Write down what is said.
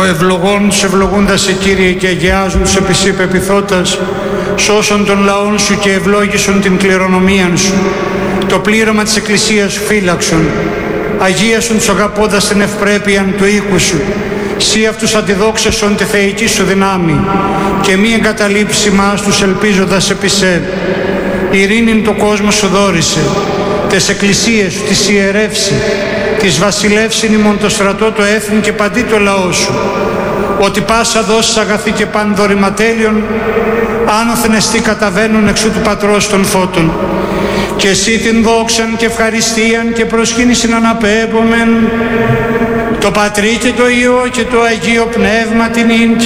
Ο ευλογών τους ευλογούντας σε Κύριε και αγιάζουν τους επί σοι πεποιθώτας, σώσον των λαών σου και ευλόγησον την κληρονομίαν σου. Το πλήρωμα της Εκκλησίας σου φύλαξον, αγίασον τους αγαπώντας την ευπρέπειαν του οίκου σου. Σύ αυτούς αντιδόξασον τη θεϊκή σου δυνάμει και μη εγκαταλείψει μας τους ελπίζοντας επί σε. Ειρήνην το κόσμο σου δόρισε, τες εκκλησίες σου τις ιερεύσει, της βασιλεύσιν ημών το στρατό το έθνη και παντί το λαό σου. Ότι πάσα δώσεις αγαθή και παν δωρηματέλειον, άνωθεν εστί καταβαίνουν εξού του Πατρός των φώτων. Και εσύ την δόξαν και ευχαριστίαν και προσκύνησιν αναπέμπομεν, το Πατρί και το Υιό και το Αγίο Πνεύμα την